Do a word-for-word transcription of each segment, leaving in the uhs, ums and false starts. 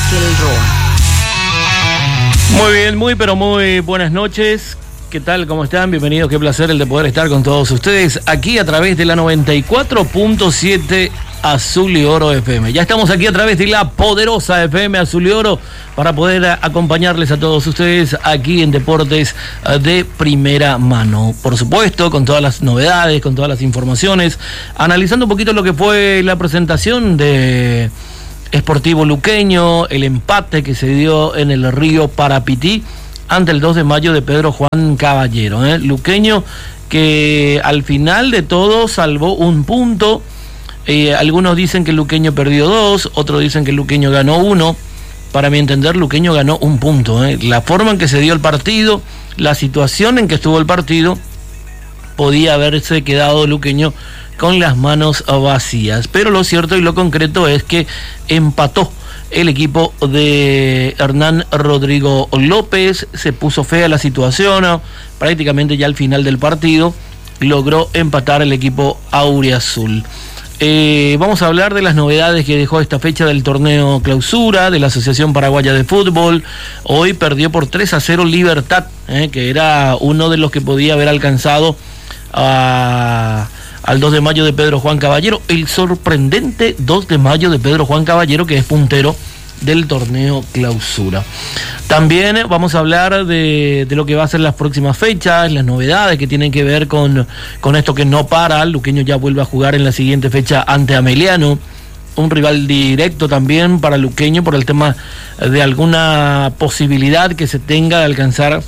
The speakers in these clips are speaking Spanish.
Ángel Roa. Muy bien, muy pero muy buenas noches. ¿Qué tal? ¿Cómo están? Bienvenidos. Qué placer el de poder estar con todos ustedes aquí a través de la noventa y cuatro punto siete Azul y Oro F M. Ya estamos aquí a través de la poderosa F M Azul y Oro para poder acompañarles a todos ustedes aquí en Deportes de Primera Mano. Por supuesto, con todas las novedades, con todas las informaciones, analizando un poquito lo que fue la presentación de Sportivo Luqueño, el empate que se dio en el Río Parapití ante el dos de mayo de Pedro Juan Caballero. ¿eh? Luqueño que al final de todo salvó un punto. Eh, algunos dicen que Luqueño perdió dos, otros dicen que Luqueño ganó uno. Para mi entender, Luqueño ganó un punto. ¿eh? La forma en que se dio el partido, la situación en que estuvo el partido, podía haberse quedado Luqueño con las manos vacías. Pero lo cierto y lo concreto es que empató el equipo de Hernán Rodrigo López. Se puso fea la situación, prácticamente ya al final del partido logró empatar el equipo auriazul. Eh, vamos a hablar de las novedades que dejó esta fecha del torneo clausura de la Asociación Paraguaya de Fútbol. Hoy perdió por tres a cero Libertad, eh, que era uno de los que podía haber alcanzado a... al dos de mayo de Pedro Juan Caballero, el sorprendente dos de mayo de Pedro Juan Caballero, que es puntero del torneo clausura. También vamos a hablar de, de lo que va a ser las próximas fechas, las novedades que tienen que ver con, con esto que no para. Luqueño ya vuelve a jugar en la siguiente fecha ante Ameliano, un rival directo también para Luqueño por el tema de alguna posibilidad que se tenga de alcanzar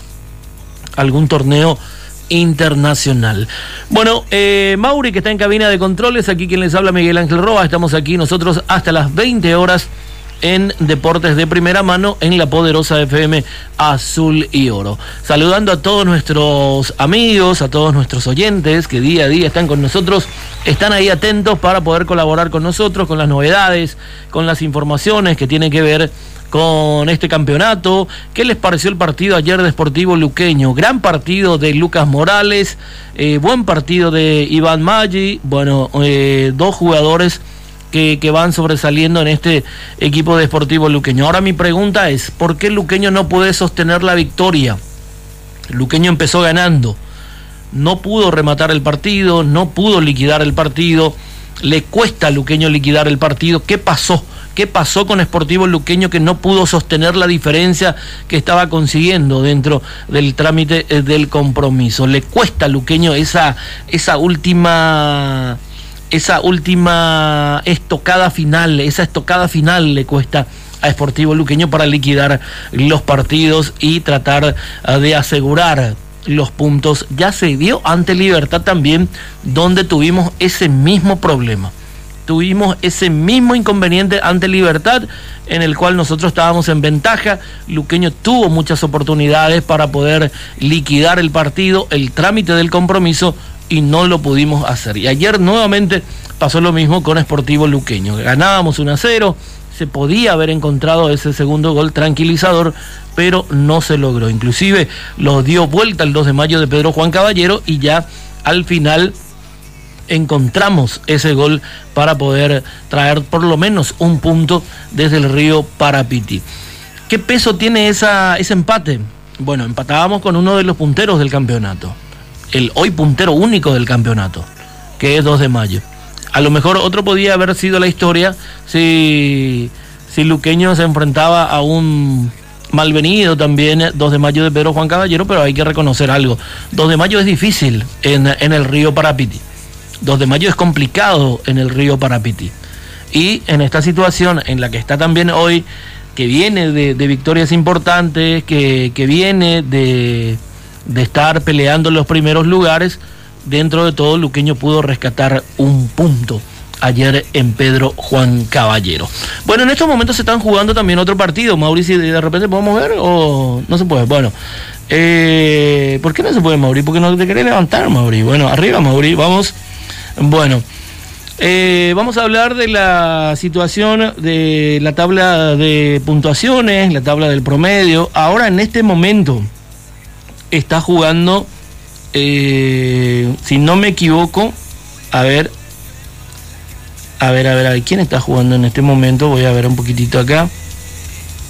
algún torneo internacional. Bueno, eh, Mauri, que está en cabina de controles, aquí quien les habla, Miguel Ángel Roa. Estamos aquí nosotros hasta las veinte horas en Deportes de Primera Mano en la poderosa F M Azul y Oro. Saludando a todos nuestros amigos, a todos nuestros oyentes que día a día están con nosotros, están ahí atentos para poder colaborar con nosotros, con las novedades, con las informaciones que tienen que ver con este campeonato. ¿Qué les pareció el partido ayer de Sportivo Luqueño? Gran partido de Lucas Morales, eh, buen partido de Iván Maggi, bueno, eh, dos jugadores que, que van sobresaliendo en este equipo de Sportivo Luqueño. Ahora mi pregunta es, ¿por qué Luqueño no puede sostener la victoria? Luqueño empezó ganando, no pudo rematar el partido, no pudo liquidar el partido, le cuesta a Luqueño liquidar el partido. ¿Qué pasó? ¿Qué pasó con Sportivo Luqueño que no pudo sostener la diferencia que estaba consiguiendo dentro del trámite eh, del compromiso? Le cuesta a Luqueño esa, esa última, esa última estocada final, esa estocada final le cuesta a Sportivo Luqueño para liquidar los partidos y tratar uh, de asegurar los puntos. Ya se vio ante Libertad también, donde tuvimos ese mismo problema. Tuvimos ese mismo inconveniente ante Libertad, en el cual nosotros estábamos en ventaja. Luqueño tuvo muchas oportunidades para poder liquidar el partido, el trámite del compromiso, y no lo pudimos hacer. Y ayer nuevamente pasó lo mismo con Sportivo Luqueño. Ganábamos uno a cero, se podía haber encontrado ese segundo gol tranquilizador, pero no se logró. Inclusive lo dio vuelta el dos de mayo de Pedro Juan Caballero, y ya al final encontramos ese gol para poder traer por lo menos un punto desde el Río Parapití. ¿Qué peso tiene esa, ese empate? Bueno, empatábamos con uno de los punteros del campeonato, el hoy puntero único del campeonato, que es dos de mayo. A lo mejor otro podía haber sido la historia si, si Luqueño se enfrentaba a un malvenido también, dos de mayo de Pedro Juan Caballero, pero hay que reconocer algo. dos de mayo es difícil en, en el Río Parapití. dos de mayo es complicado en el Río Parapití. Y en esta situación en la que está también hoy, que viene de, de victorias importantes, que, que viene de, de estar peleando los primeros lugares, dentro de todo Luqueño pudo rescatar un punto ayer en Pedro Juan Caballero. Bueno, en estos momentos se están jugando también otro partido. Mauricio, ¿de repente podemos ver o no se puede? Bueno, eh, ¿por qué no se puede, Mauri? Porque no te querés levantar, Mauri. Bueno, arriba, Mauri, vamos. Bueno, eh, vamos a hablar de la situación de la tabla de puntuaciones, la tabla del promedio. Ahora, en este momento, está jugando, eh, si no me equivoco, a ver, a ver, a ver, a ver, ¿quién está jugando en este momento? Voy a ver un poquitito acá.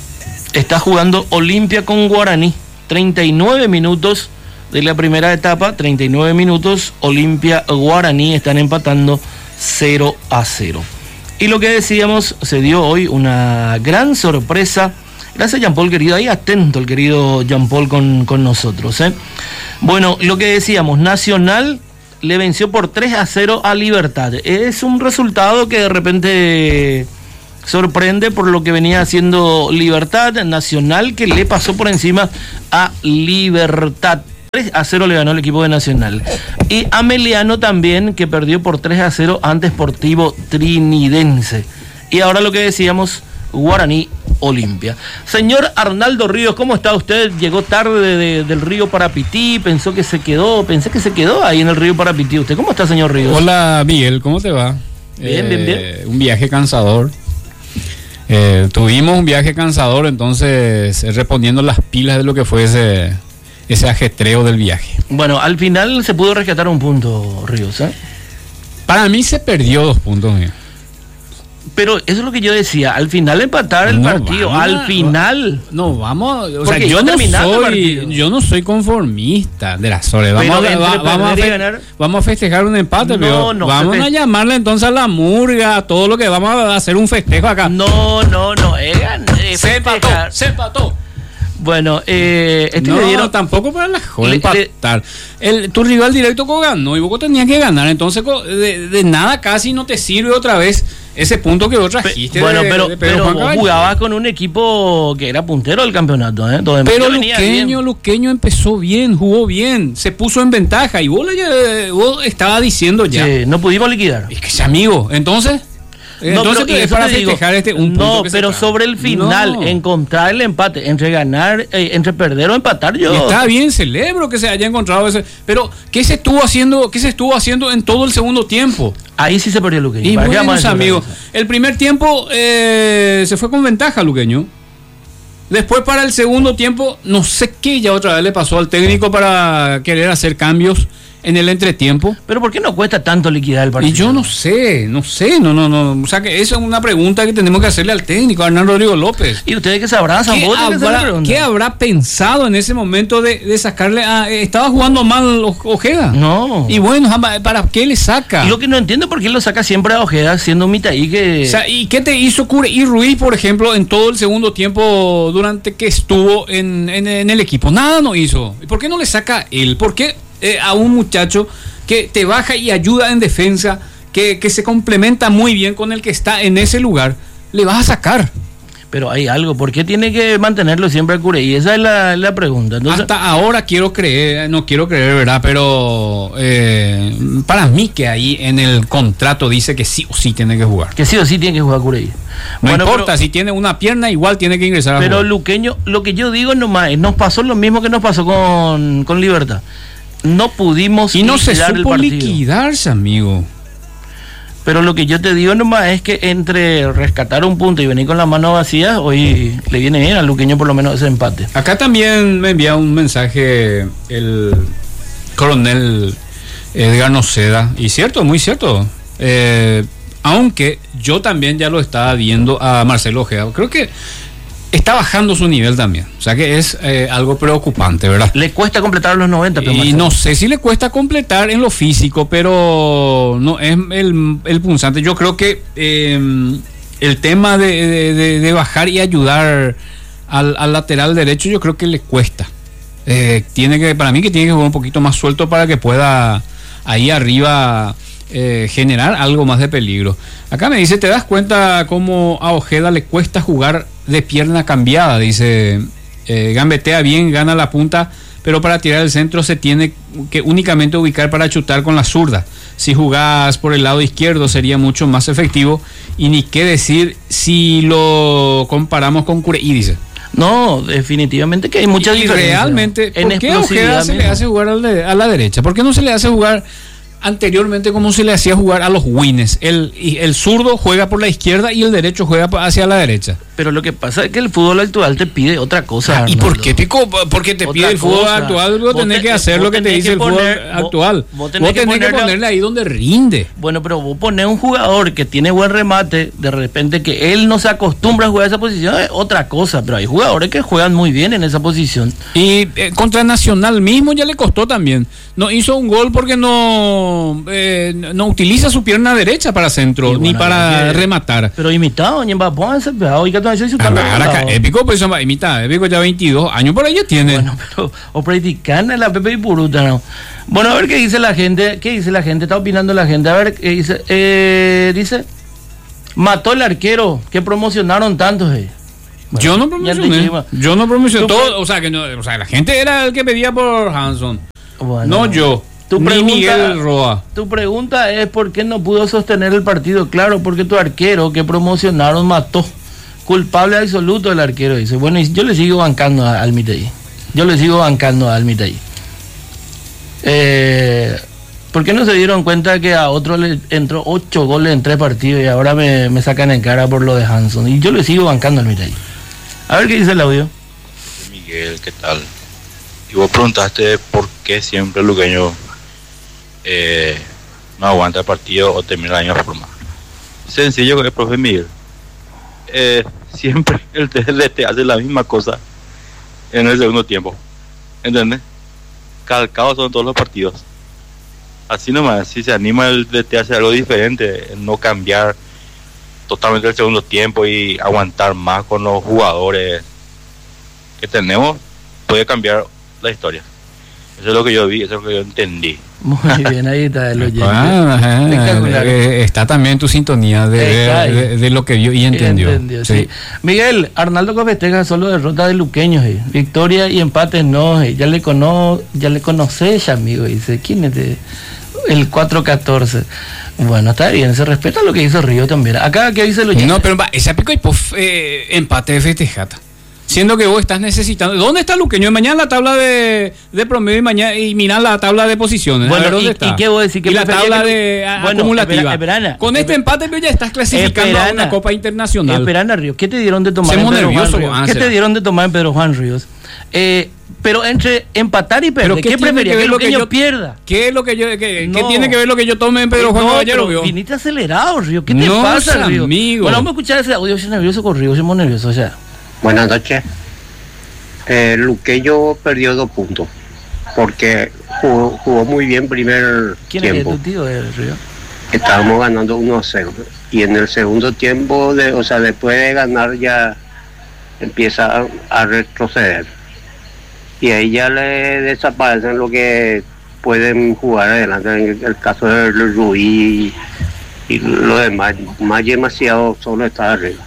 Está jugando Olimpia con Guaraní. treinta y nueve minutos de la primera etapa, treinta y nueve minutos, Olimpia Guaraní están empatando cero a cero. Y lo que decíamos, se dio hoy una gran sorpresa. Gracias, Jean Paul, querido. Ahí atento el querido Jean Paul con, con nosotros, ¿eh? Bueno, lo que decíamos, Nacional le venció por tres a cero a Libertad. Es un resultado que de repente sorprende por lo que venía haciendo Libertad. Nacional que le pasó por encima a Libertad. tres a cero le ganó el equipo de Nacional. Y Ameliano también, que perdió por tres a cero ante Sportivo Trinidense. Y ahora lo que decíamos, Guaraní Olimpia. Señor Arnaldo Ríos, ¿cómo está usted? Llegó tarde de, del río Parapití, pensó que se quedó, pensé que se quedó ahí en el río Parapití. ¿Usted cómo está, señor Ríos? Hola, Miguel, ¿cómo te va? Bien, eh, bien, bien. Un viaje cansador. Eh, tuvimos un viaje cansador, entonces eh, respondiendo las pilas de lo que fue ese, ese ajetreo del viaje. Bueno, al final se pudo rescatar un punto, Ríos, ¿eh? Para mí se perdió dos puntos, Miguel. Pero eso es lo que yo decía, al final empatar el no, partido, vamos, al final. No, vamos, o sea, yo no soy yo no soy conformista de las Sole. Vamos, a, va, vamos, a fe, vamos a festejar un empate, no, pero no, vamos a llamarle entonces a la murga, a todo lo que vamos a hacer un festejo acá. No, no, no, eh, eh, se empató, se empató. Bueno, eh, este no, le dieron tampoco para la joven empatar. El, tu rival directo ganó y vos tenías que ganar, entonces de, de nada casi no te sirve otra vez ese punto que vos trajiste. Pe, bueno, de, pero, de pero vos jugabas con un equipo que era puntero del campeonato, ¿eh? Todo pero Luqueño, Luqueño empezó bien, jugó bien, se puso en ventaja y vos, le, vos estabas diciendo ya. Sí, no pudimos liquidar. Es que es amigo, entonces. No, Entonces pero, es para festejar digo, este un punto no, que pero se sobre el final, no. encontrar el empate, entre ganar, eh, entre perder o empatar, yo. Y está bien, celebro que se haya encontrado ese. Pero, ¿qué se estuvo haciendo, qué se estuvo haciendo en todo el segundo tiempo? Ahí sí se perdió Luqueño. Y bueno, amigos, el primer tiempo eh, se fue con ventaja Luqueño. Después para el segundo tiempo, no sé qué ya otra vez le pasó al técnico para querer hacer cambios en el entretiempo. Pero ¿por qué no cuesta tanto liquidar el partido? Y yo no sé, no sé, no, no, no. O sea que esa es una pregunta que tenemos que hacerle al técnico, a Hernán Rodrigo López. ¿Y ustedes que sabrán? ¿Qué, habrá, ¿Qué habrá pensado en ese momento de, de sacarle a... Eh, estaba jugando mal Ojeda. No. Y bueno, ¿para qué le saca? Y lo que no entiendo por qué lo saca siempre a Ojeda siendo un mitaí que... O sea, ¿y qué te hizo Cureí Ruiz, por ejemplo, en todo el segundo tiempo durante que estuvo en, en, en el equipo? Nada no hizo. ¿Y por qué no le saca él? ¿Por qué eh, a un muchacho que te baja y ayuda en defensa, que, que se complementa muy bien con el que está en ese lugar, le vas a sacar? Pero hay algo, ¿por qué tiene que mantenerlo siempre al Cureí? Esa es la, la pregunta. Entonces, hasta ahora quiero creer, no quiero creer, ¿verdad? Pero eh, para mí que ahí en el contrato dice que sí o sí tiene que jugar. Que sí o sí tiene que jugar Cureí. No bueno, importa, pero, si tiene una pierna igual tiene que ingresar a Pero jugar. Luqueño, lo que yo digo nomás, nos pasó lo mismo que nos pasó con, con Libertad. No pudimos y no se supo liquidarse, amigo. Pero lo que yo te digo nomás es que entre rescatar un punto y venir con las manos vacías, hoy le viene bien al Luqueño por lo menos ese empate. Acá también me envía un mensaje el coronel Edgar Noceda, y cierto, muy cierto. Eh, aunque yo también ya lo estaba viendo a Marcelo Ojeda. Creo que está bajando su nivel también. O sea que es eh, algo preocupante, ¿verdad? Le cuesta completar los noventa. Pero y Marcelo, no sé si le cuesta completar en lo físico, pero no es el, el punzante. Yo creo que eh, el tema de, de, de, de bajar y ayudar al, al lateral derecho, yo creo que le cuesta. Eh, tiene que, para mí que tiene que jugar un poquito más suelto para que pueda ahí arriba eh, generar algo más de peligro. Acá me dice, ¿te das cuenta cómo a Ojeda le cuesta jugar de pierna cambiada? Dice, eh, gambetea bien, gana la punta, pero para tirar el centro se tiene que únicamente ubicar para chutar con la zurda. Si jugás por el lado izquierdo sería mucho más efectivo, y ni qué decir si lo comparamos con Cureí, dice. No, definitivamente que hay mucha y diferencia. Realmente, ¿por qué a Ojeda se le hace jugar a la derecha? ¿Por qué no se le hace jugar anteriormente como se le hacía jugar a los Wines? El, el zurdo juega por la izquierda y el derecho juega hacia la derecha. Pero lo que pasa es que el fútbol actual te pide otra cosa. ¿Y por qué, Pico? Porque te otra pide el fútbol cosa. actual, vos tenés te, que hacer lo que te dice el poner, fútbol vos, actual. Vos tenés, vos tenés que, que, ponerle, ponerle ahí donde rinde. Bueno, pero vos ponés un jugador que tiene buen remate, de repente que él no se acostumbra a jugar esa posición, es otra cosa. Pero hay jugadores que juegan muy bien en esa posición. Y eh, contra Nacional mismo ya le costó también. No hizo un gol porque no eh, no utiliza su pierna derecha para centro, bueno, ni para que, rematar. Pero imitado, ni para ponerse pegado. Y que también se acá, épico, pues imita, épico ya veintidós años por ahí ya tiene. Bueno, pero o practican en la Pepe y Puruta, ¿no? Bueno, a ver qué dice la gente, qué dice la gente, está opinando la gente. A ver qué dice, eh, dice, mató el arquero, que promocionaron tantos, eh. Bueno, yo no promocioné, yo no promocioné todo, o sea que no, o sea, la gente era el que pedía por Hanson. Bueno, no yo. Tu ni pregunta, Miguel Roa. Tu pregunta es por qué no pudo sostener el partido. Claro, porque tu arquero que promocionaron mató. Culpable absoluto del arquero, dice. Bueno, y yo le sigo bancando a Almitei. Yo le sigo bancando a Almitei. Eh, ¿Por qué no se dieron cuenta que a otro le entró ocho goles en tres partidos y ahora me, me sacan en cara por lo de Hanson? Y yo le sigo bancando a Almitei. A ver qué dice el audio. Miguel, ¿qué tal? Y vos preguntaste por qué siempre el luqueño eh, no aguanta el partido o termina de la misma forma. Sencillo con el profe Miguel. Eh, siempre el D T hace la misma cosa en el segundo tiempo. ¿Entendés? Calcados son todos los partidos. Así nomás, si se anima el D T a hacer algo diferente, no cambiar totalmente el segundo tiempo y aguantar más con los jugadores que tenemos, puede cambiar la historia. Eso es lo que yo vi, eso es lo que yo entendí. Muy bien, ahí está el oyente. Ah, eh, está también tu sintonía de, de, de, de lo que vio y entendió. entendió sí. Sí. Miguel, Arnaldo Copesteja solo derrota de luqueños, eh. victoria y empates no, eh. ya le cono, ya le conoces, amigo, dice, ¿quién es de el cuatro catorce? Bueno, está bien, se respeta lo que hizo Río también. Acá, ¿qué dice el oyente? No, pero ese pico y pof, eh, empate de festejata. Siendo que vos estás necesitando. ¿Dónde está Luqueño? Mañana la tabla de, de promedio y mañana y mirá la tabla de posiciones. Bueno, a ver, ¿dónde y, está? ¿y qué vos decís? Y la tabla que... de a, bueno, acumulativa. Espera, espera, Con este empate ya estás clasificando espera, a una Copa Internacional. Espera, Río. ¿Qué te dieron de tomar en Pedro nervioso, Juan Ríos? ah, ¿Qué será? te dieron de tomar en Pedro Juan Ríos? Eh, pero entre empatar y perder, ¿qué, ¿qué preferías? Que, que Luqueño yo, pierda. ¿Qué es lo que yo que, no. ¿Qué tiene que ver lo que yo tome en Pedro Juan no, Caballero, Río? Viniste acelerado, Río. ¿Qué te no, pasa, Río? Amigo. Bueno, vamos a escuchar ese audio. Yo soy nervioso con Río, somos nerviosos, o sea. Buenas noches. Eh, Luqueño perdió dos puntos porque jugó, jugó muy bien primer ¿Quién tiempo. ¿Quién es tu tío, el Río? Estábamos ganando uno a cero y en el segundo tiempo, de, o sea, después de ganar ya empieza a, a retroceder y ahí ya le desaparecen lo que pueden jugar adelante, en el caso de Ruiz y, y lo demás, más demasiado solo está arriba.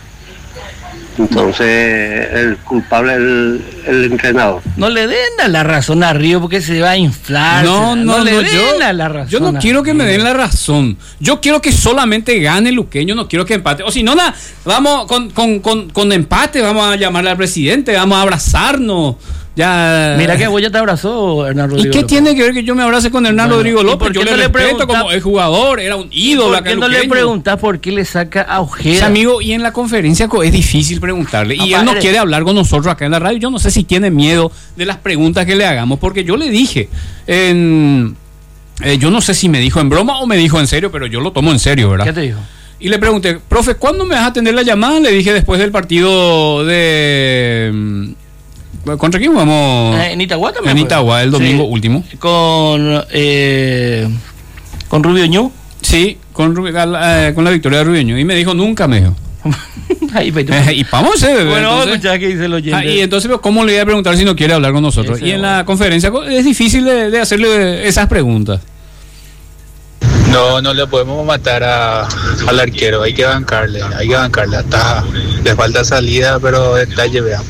Entonces el culpable es el, el entrenador. No le den a la razón a Río porque se va a inflar. No, no, no le no, den yo, a la razón. Yo no quiero que me den la razón. Yo quiero que solamente gane Luqueño, no quiero que empate. O si no, na, vamos con, con, con, con empate, vamos a llamarle al presidente, vamos a abrazarnos. Ya. Mira que ya te abrazó Hernán Rodrigo ¿Y qué López? tiene que ver que yo me abrace con Hernán bueno, Rodrigo López? Yo le no respeto le como el jugador, era un ídolo. ¿Por qué no le preguntás por qué le saca a Ojeda? Sí, amigo, y en la conferencia es difícil preguntarle. Y Apá, él no eres... quiere hablar con nosotros acá en la radio. Yo no sé si tiene miedo de las preguntas que le hagamos, porque yo le dije, en, eh, yo no sé si me dijo en broma o me dijo en serio, pero yo lo tomo en serio, ¿verdad? ¿Qué te dijo? Y le pregunté, profe, ¿cuándo me vas a atender la llamada? Le dije después del partido de... ¿Contra quién vamos? Eh, en Itagua también. En Itagua, el domingo sí. último. Con eh, con Rubio Ñu. Sí, con, eh, con la victoria de Rubio Ñu. Y me dijo, nunca me dijo. Ahí, eh, y vamos a ver. Bueno, vamos a escuchar qué dice el oyente. Ah, y entonces, ¿cómo le voy a preguntar si no quiere hablar con nosotros? Ese y en bueno. la conferencia es difícil de, de hacerle esas preguntas. No, no le podemos matar a, al arquero, hay que bancarle, hay que bancarle, hasta le falta salida, pero detalle veamos.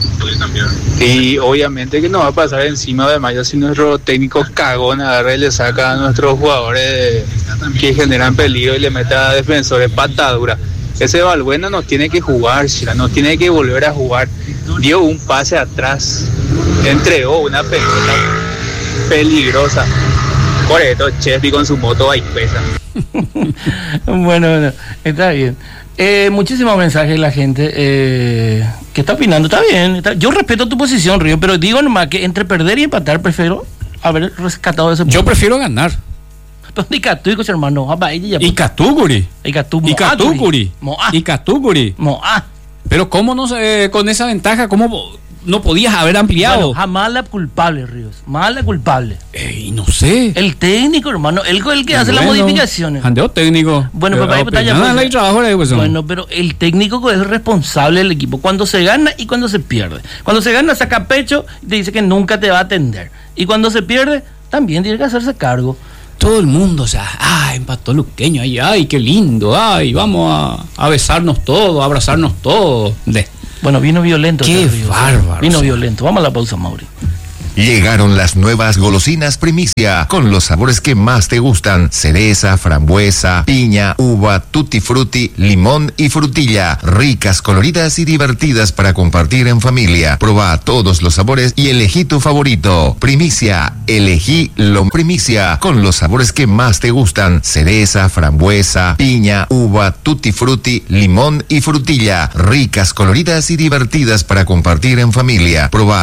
Y obviamente que no va a pasar encima de Mayo si nuestro técnico cagón agarra y le saca a nuestros jugadores que generan peligro y le mete a defensores patadura. Ese Balbuena no tiene que jugar, no tiene que volver a jugar. Dio un pase atrás, entregó una pelota peligrosa. Por esto, Chespi con su moto ahí pesa. bueno, bueno, está bien. Eh, muchísimos mensajes de la gente eh, que está opinando. Está bien. Está, yo respeto tu posición, Río, pero digo nomás que entre perder y empatar prefiero haber rescatado ese punto. Yo prefiero ganar. ¿Dónde Icatú y hermano? Y Catúguri. Y Catú. Y Catúguri. Y Catúguri. Moá. Pero cómo no se, con esa ventaja, cómo no podías haber ampliado. Bueno, jamás la culpable, Ríos. Más la culpable. Ey, no sé. El técnico, hermano. Él es el que hace bueno, las modificaciones. Andeo técnico. Bueno, pero, pero, pero, pero, pues, hay trabajo ahí, pues, bueno, pero el técnico es el responsable del equipo cuando se gana y cuando se pierde. Cuando se gana saca pecho y te dice que nunca te va a atender. Y cuando se pierde, también tiene que hacerse cargo. Todo el mundo, o sea, ah, empató Luqueño, ay, ay, qué lindo, ay, vamos a, a besarnos todos, a abrazarnos todos. De. Bueno, vino violento. Qué bárbaro. Vino violento. Vamos a la pausa, Mauri. Llegaron las nuevas golosinas Primicia, con los sabores que más te gustan: cereza, frambuesa, piña, uva, tutti frutti, limón y frutilla. Ricas, coloridas y divertidas para compartir en familia. Proba todos los sabores y elegí tu favorito. Primicia, elegí lo Primicia, con los sabores que más te gustan: cereza, frambuesa, piña, uva, tutti frutti, limón y frutilla. Ricas, coloridas y divertidas para compartir en familia. Proba